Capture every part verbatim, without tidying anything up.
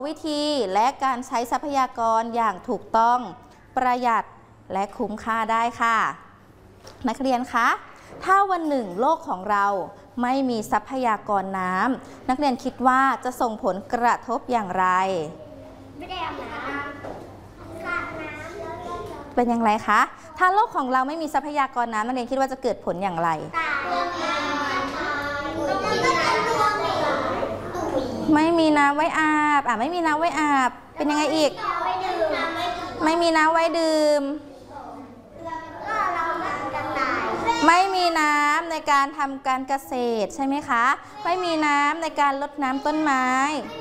วิธีและการใช้ทรัพยากรอย่างถูกต้องประหยัดและคุ้มค่าได้ค่ะนักเรียนคะถ้าวันหนึ่งโลกของเราไม่มีทรัพยากรน้ำนักเรียนคิดว่าจะส่งผลกระทบอย่างไรไม่ได้อาบน้ำขาดน้ำเป็นอย่างไรคะถ้าโลกของเราไม่มีทรัพยากรน้ำนักเรียนคิดว่าจะเกิดผลอย่างไรไม่มีน้ำไว้อาบอ่ะไม่มีน้ำไว้อาบเป็นยังไงอีกไม่มีน้ำไว้ดื่มไม่มีน้ำในการทำการเกษตรใช่ไหมคะไม่มีน้ำในการรดน้ำต้นไม้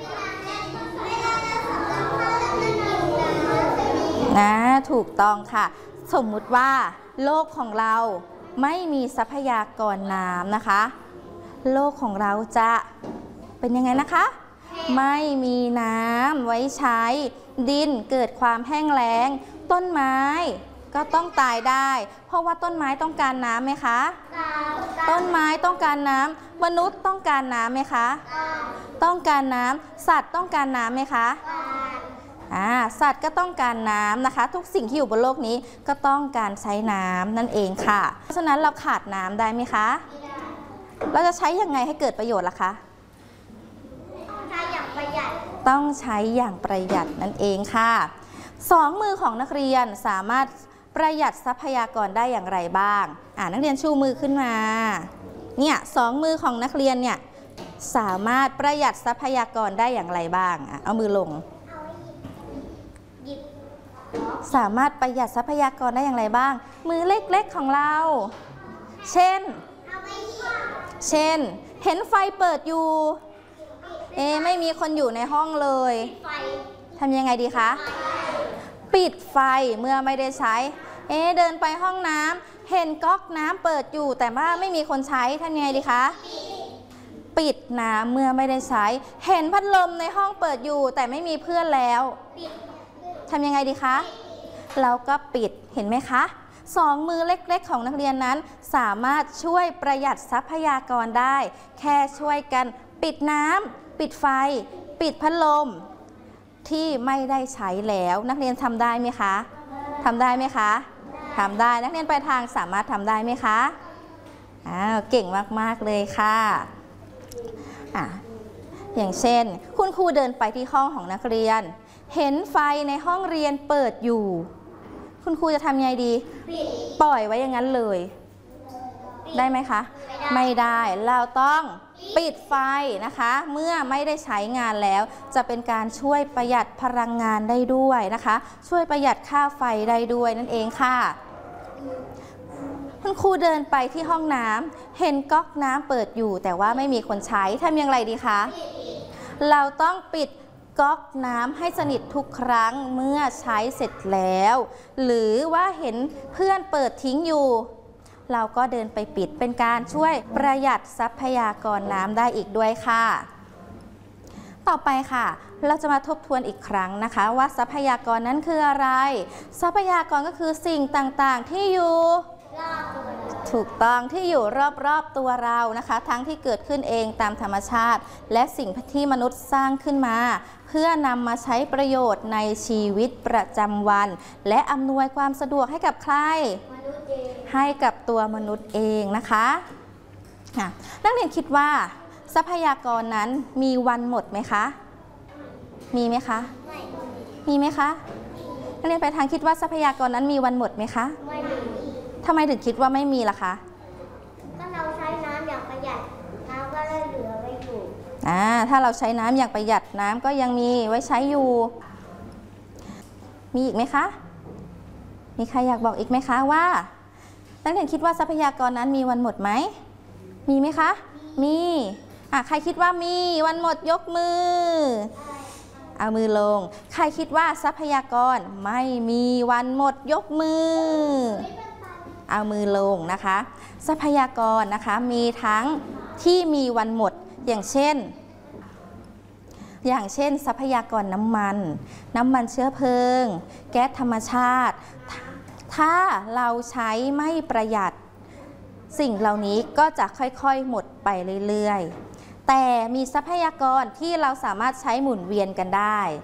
นะถูกต้องค่ะสมมุติว่าโลกของเราไม่มีทรัพยากรน้ำนะคะโลกของเราจะเป็นยังไงนะคะไม่มีน้ำไว้ใช้ดินเกิดความแห้งแล้งต้นไม้ก็ต้องตายได้เพราะว่าต้นไม้ต้องการน้ำไหมคะต้นไม้ต้องการน้ำมนุษย์ต้องการน้ำไหมคะต้องการน้ำสัตว์ต้องการน้ำไหมคะอ่าสัตว์ก็ต้องการน้ำนะคะทุกสิ่งที่อยู่บนโลกนี้ก็ต้องการใช้น้ำนั่นเองค่ะเพราะฉะนั้นเราขาดน้ำได้ไหมคะเราจะใช้ยังไงให้เกิดประโยชน์ล่ะคะต้องใช้อย่างประหยัดนั่นเองค่ะสองมือของนักเรียนสามารถประหยัดทรัพยากรได้อย่างไรบ้างอ่านักเรียนชูมือขึ้นมาเนี่ยสองมือของนักเรียนเนี่ยสามารถประหยัดทรัพยากรได้อย่างไรบ้างอ่ะเอามือลงสามารถประหยัดทรัพยากรได้อย่างไรบ้างมือเล็กๆของเราเช่นเช่นเห็นไฟเปิดอยู่เอ๊ไม่มีคนอยู่ในห้องเลยทำยังไงดีคะปิดไฟเมื่อไม่ได้ใช้เอ๊เดินไปห้องน้ำเห็นก๊อกน้ำเปิดอยู่แต่ว่าไม่มีคนใช้ทำยังไงดีคะปิดน้ำเมื่อไม่ได้ใช้เห็นพัดลมในห้องเปิดอยู่แต่ไม่มีเพื่อนแล้วทำยังไงดีคะเราก็ปิดเห็นไหมคะสองมือเล็กๆของนักเรียนนั้นสามารถช่วยประหยัดทรัพยากรได้แค่ช่วยกันปิดน้ำปิดไฟปิดพัดลมที่ไม่ได้ใช้แล้วนักเรียนทำได้ไหมคะทำได้ไหมคะทำได้นักเรียนปลายทางสามารถทำได้ไหมคะอ้าวเก่งมากๆเลยค่ะอ่ะอย่างเช่นคุณครูเดินไปที่ห้องของนักเรียนเห็นไฟในห้องเรียนเปิดอยู่คุณครูจะทำยังไงดีปล่อยไว้อย่างนั้นเลยได้ไหมคะไม่ได้เราต้องปิดไฟนะคะเมื่อไม่ได้ใช้งานแล้วจะเป็นการช่วยประหยัดพลังงานได้ด้วยนะคะช่วยประหยัดค่าไฟได้ด้วยนั่นเองค่ะคุณครูเดินไปที่ห้องน้ำเห็นก๊อกน้ำเปิดอยู่แต่ว่าไม่มีคนใช้ทำอย่างไรดีคะเราต้องปิดก๊อกน้ำให้สนิททุกครั้งเมื่อใช้เสร็จแล้วหรือว่าเห็นเพื่อนเปิดทิ้งอยู่เราก็เดินไปปิดเป็นการช่วยประหยัดทรัพยากรน้ำได้อีกด้วยค่ะต่อไปค่ะเราจะมาทบทวนอีกครั้งนะคะว่าทรัพยากรนั้นคืออะไรทรัพยากรก็คือสิ่งต่างๆที่อยู่ถูกต้องที่อยู่รอบๆตัวเรานะคะทั้งที่เกิดขึ้นเองตามธรรมชาติและสิ่งที่มนุษย์สร้างขึ้นมาเพื่อนำมาใช้ประโยชน์ในชีวิตประจำวันและอำนวยความสะดวกให้กับใครให้กับตัวมนุษย์เองนะคะนักเรียนคิดว่าทรัพยากรนั้นมีวันหมดไหมคะมีไหมคะมีไหมคะนักเรียนไปทางคิดว่าทรัพยากรนั้นมีวันหมดไหมคะไม่มีทำไมถึงคิดว่าไม่มีล่ะคะก็เราใช้น้ำอย่างประหยัดน้ำก็ได้เหลือไว้อยู่อ่าถ้าเราใช้น้ำอย่างประหยัดน้ำก็ยังมีไว้ใช้อยู่มีอีกไหมคะมีใครอยากบอกอีกไหมคะว่านักเรียนคิดว่าทรัพยากรนั้นมีวันหมดไหมมีไหมคะมีอ่ะใครคิดว่ามีวันหมดยกมือเอามือลงใครคิดว่าทรัพยากรไม่มีวันหมดยกมือเอามือลงนะคะทรัพยากรนะคะมีทั้งที่มีวันหมดอย่างเช่นอย่างเช่นทรัพยากรน้ำมันน้ำมันเชื้อเพลิงแก๊สธรรมชาติถ้าเราใช้ไม่ประหยัดสิ่งเหล่านี้ก็จะค่อยๆหมดไปเรื่อยๆแต่มีทรัพยากรที่เราสามารถใช้หมุนเวียนกันได้